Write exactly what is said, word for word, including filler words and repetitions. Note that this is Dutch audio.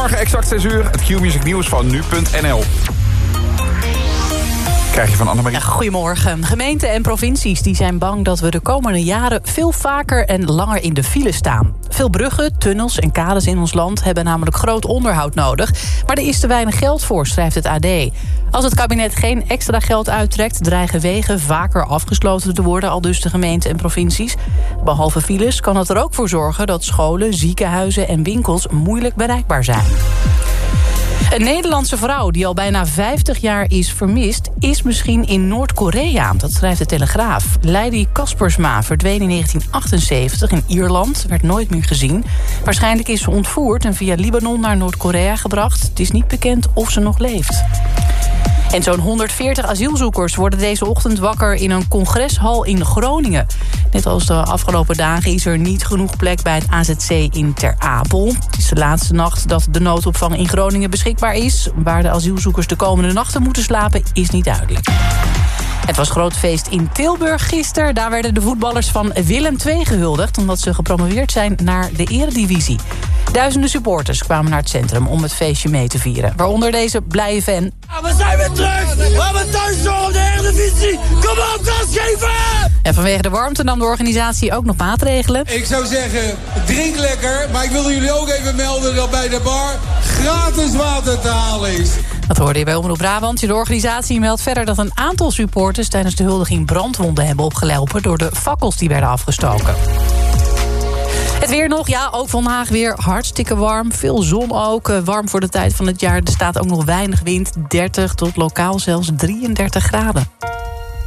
Morgen exact zes uur, het Q-Music nieuws van nu punt n l. Krijg je van Annemarie. Ja, goedemorgen. Gemeenten en provincies die zijn bang dat we de komende jaren veel vaker en langer in de file staan. Veel bruggen, tunnels en kades in ons land hebben namelijk groot onderhoud nodig. Maar er is te weinig geld voor, schrijft het A D. Als het kabinet geen extra geld uittrekt, dreigen wegen vaker afgesloten te worden, aldus de gemeenten en provincies. Behalve files kan het er ook voor zorgen dat scholen, ziekenhuizen en winkels moeilijk bereikbaar zijn. Een Nederlandse vrouw die al bijna vijftig jaar is vermist, is misschien in Noord-Korea. Dat schrijft de Telegraaf. Leili Kaspersma verdween in negentien achtenzeventig in Ierland, werd nooit meer gezien. Waarschijnlijk is ze ontvoerd en via Libanon naar Noord-Korea gebracht. Het is niet bekend of ze nog leeft. En zo'n honderdveertig asielzoekers worden deze ochtend wakker in een congreshal in Groningen. Net als de afgelopen dagen is er niet genoeg plek bij het A Z C in Ter Apel. Het is de laatste nacht dat de noodopvang in Groningen beschikbaar is. Waar de asielzoekers de komende nachten moeten slapen is niet duidelijk. Het was groot feest in Tilburg gisteren. Daar werden de voetballers van Willem twee gehuldigd, omdat ze gepromoveerd zijn naar de eredivisie. Duizenden supporters kwamen naar het centrum om het feestje mee te vieren. Waaronder deze blije fan. Ja, we zijn weer terug! We hebben thuis door op de eredivisie! Kom op, gas geven! En vanwege de warmte nam de organisatie ook nog maatregelen. Ik zou zeggen, drink lekker. Maar ik wilde jullie ook even melden dat bij de bar gratis water te halen is. Dat hoorde je bij Omroep Brabant. De organisatie meldt verder dat een aantal supporters tijdens de huldiging brandwonden hebben opgelopen door de fakkels die werden afgestoken. Het weer nog, ja, ook vandaag weer hartstikke warm. Veel zon ook, warm voor de tijd van het jaar. Er staat ook nog weinig wind, dertig tot lokaal zelfs drieëndertig graden.